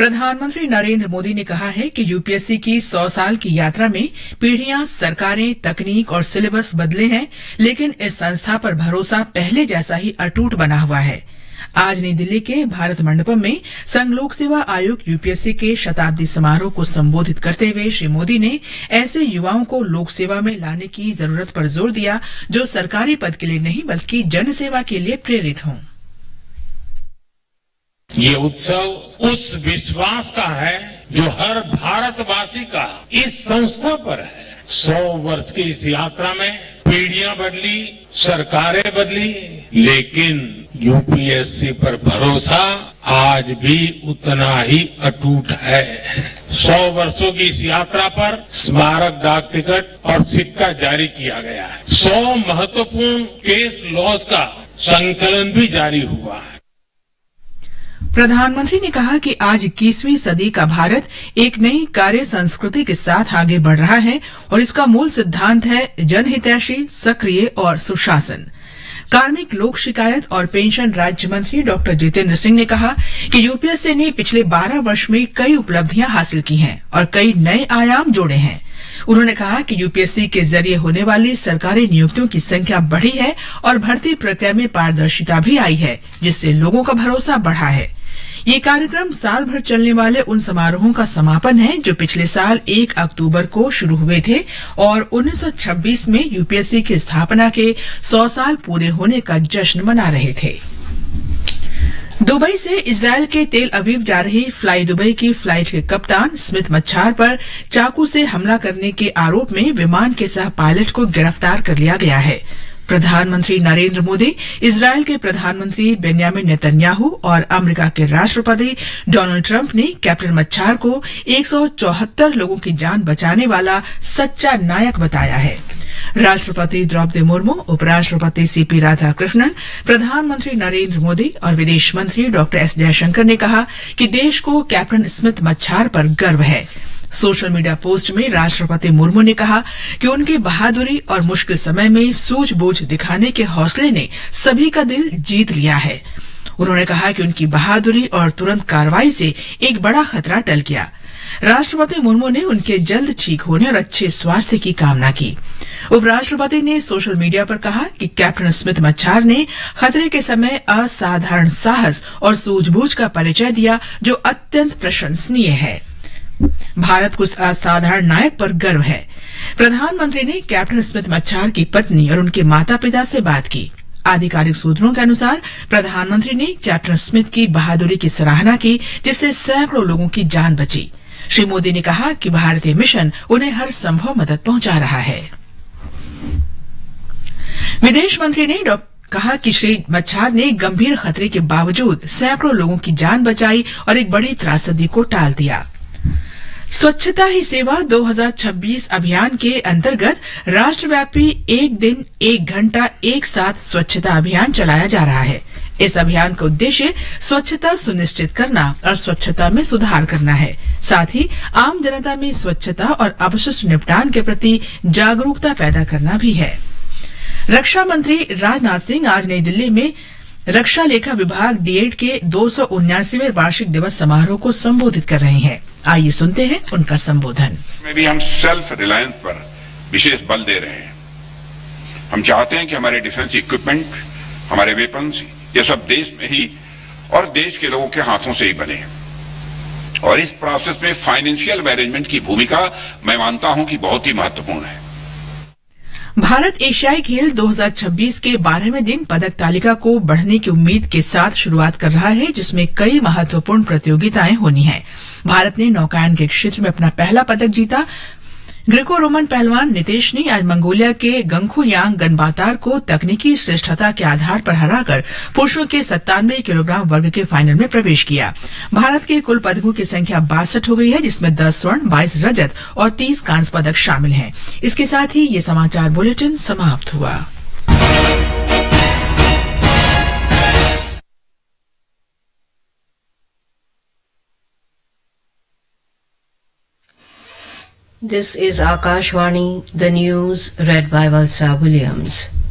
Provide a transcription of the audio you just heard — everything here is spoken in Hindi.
प्रधानमंत्री नरेंद्र मोदी ने कहा है कि यूपीएससी की 100 साल की यात्रा में पीढ़ियां, सरकारें, तकनीक और सिलेबस बदले हैं, लेकिन इस संस्था पर भरोसा पहले जैसा ही अटूट बना हुआ है। आज नई दिल्ली के भारत मंडपम में संघ लोक सेवा आयोग यूपीएससी के शताब्दी समारोह को संबोधित करते हुए श्री मोदी ने ऐसे युवाओं को लोक सेवा में लाने की जरूरत पर जोर दिया जो सरकारी पद के लिए नहीं बल्कि जनसेवा के लिए प्रेरित हों। ये उत्सव उस विश्वास का है जो हर भारतवासी का इस संस्था पर है। 100 वर्ष की इस यात्रा में पीढ़ियां बदली, सरकारें बदली, लेकिन यूपीएससी पर भरोसा आज भी उतना ही अटूट है। 100 वर्षों की इस यात्रा पर स्मारक डाक टिकट और सिक्का जारी किया गया है। 100 महत्वपूर्ण केस लॉज का संकलन भी जारी हुआ है। प्रधानमंत्री ने कहा कि आज 21वीं सदी का भारत एक नई कार्य संस्कृति के साथ आगे बढ़ रहा है और इसका मूल सिद्धांत है जनहितैषी, सक्रिय और सुशासन। कार्मिक, लोक शिकायत और पेंशन राज्य मंत्री डॉक्टर जितेंद्र सिंह ने कहा कि यूपीएससी ने पिछले 12 वर्ष में कई उपलब्धियां हासिल की हैं और कई नए आयाम जोड़े हैं। उन्होंने कहा कि यूपीएससी के जरिए होने वाली सरकारी नियुक्तियों की संख्या बढ़ी है और भर्ती प्रक्रिया में पारदर्शिता भी आई है, जिससे लोगों का भरोसा बढ़ा है। ये कार्यक्रम साल भर चलने वाले उन समारोहों का समापन है जो पिछले साल 1 अक्टूबर को शुरू हुए थे और 1926 में यूपीएससी की स्थापना के 100 साल पूरे होने का जश्न मना रहे थे। दुबई से इजरायल के तेल अवीव जा रही फ्लाई दुबई की फ्लाइट के कप्तान स्मिथ मच्छार पर चाकू से हमला करने के आरोप में विमान के सह पायलट को गिरफ्तार कर लिया गया है। प्रधानमंत्री नरेंद्र मोदी, इजरायल के प्रधानमंत्री बेन्यामिन नेतन्याहू और अमेरिका के राष्ट्रपति डोनाल्ड ट्रंप ने कैप्टन मच्छार को 174 लोगों की जान बचाने वाला सच्चा नायक बताया है। राष्ट्रपति द्रौपदी मुर्मू, उपराष्ट्रपति सीपी राधाकृष्णन, प्रधानमंत्री नरेंद्र मोदी और विदेश मंत्री डॉक्टर एस जयशंकर ने कहा कि देश को कैप्टन स्मिथ मच्छार पर गर्व है। सोशल मीडिया पोस्ट में राष्ट्रपति मुर्मू ने कहा कि उनकी बहादुरी और मुश्किल समय में सूझबूझ दिखाने के हौसले ने सभी का दिल जीत लिया है। उन्होंने कहा कि उनकी बहादुरी और तुरंत कार्रवाई से एक बड़ा खतरा टल गया। राष्ट्रपति मुर्मू ने उनके जल्द ठीक होने और अच्छे स्वास्थ्य की कामना की। उपराष्ट्रपति ने सोशल मीडिया पर कहा कि कैप्टन स्मिथ मच्छार ने खतरे के समय असाधारण साहस और सूझबूझ का परिचय दिया जो अत्यंत प्रशंसनीय है। भारत को उस असाधारण नायक पर गर्व है। प्रधानमंत्री ने कैप्टन स्मिथ मच्छार की पत्नी और उनके माता पिता से बात की। आधिकारिक सूत्रों के अनुसार प्रधानमंत्री ने कैप्टन स्मिथ की बहादुरी की सराहना की, जिससे सैकड़ों लोगों की जान बची। श्री मोदी ने कहा कि भारतीय मिशन उन्हें हर संभव मदद पहुंचा रहा है। विदेश मंत्री ने कहा कि श्री मच्छार ने गंभीर खतरे के बावजूद सैकड़ों लोगों की जान बचाई और एक बड़ी त्रासदी को टाल दिया। स्वच्छता ही सेवा 2026 अभियान के अंतर्गत राष्ट्रव्यापी एक दिन एक घंटा एक साथ स्वच्छता अभियान चलाया जा रहा है। इस अभियान का उद्देश्य स्वच्छता सुनिश्चित करना और स्वच्छता में सुधार करना है, साथ ही आम जनता में स्वच्छता और अपशिष्ट निपटान के प्रति जागरूकता पैदा करना भी है। रक्षा मंत्री राजनाथ सिंह आज नई दिल्ली में रक्षा लेखा विभाग डीएड के 279वें वार्षिक दिवस समारोह को संबोधित कर रहे हैं। आइए सुनते हैं उनका संबोधन। में भी हम सेल्फ रिलायंस पर विशेष बल दे रहे हैं। हम चाहते हैं कि हमारे डिफेंस इक्विपमेंट, हमारे वेपन्स, ये सब देश में ही और देश के लोगों के हाथों से ही बने। और इस प्रोसेस में फाइनेंशियल मैनेजमेंट की भूमिका मैं मानता हूं कि बहुत ही महत्वपूर्ण है। भारत एशियाई खेल 2026 के 12वें दिन पदक तालिका को बढ़ने की उम्मीद के साथ शुरुआत कर रहा है, जिसमें कई महत्वपूर्ण प्रतियोगिताएं होनी हैं। भारत ने नौकायन के क्षेत्र में अपना पहला पदक जीता। ग्रीको रोमन पहलवान नितेश ने आज मंगोलिया के गंखुयांग गनबातार को तकनीकी श्रेष्ठता के आधार पर हराकर पुरुषों के 97 किलोग्राम वर्ग के फाइनल में प्रवेश किया। भारत के कुल पदकों की संख्या 62 हो गई है, जिसमें 10 स्वर्ण, 22 रजत और 30 कांस्य पदक शामिल हैं। इसके साथ ही ये समाचार बुलेटिन समाप्त हुआ। This is Akashvani, the news read by Valsa Williams.